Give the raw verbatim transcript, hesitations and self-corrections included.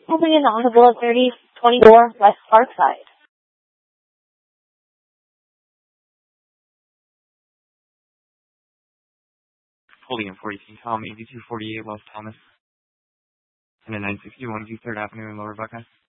Moving in on the Villa thirty twenty-four West Parkside. Holding in forty-two, Tom, eighty-two forty-eight West Thomas, and a nine sixty-one East third Avenue in Lower Buckeye.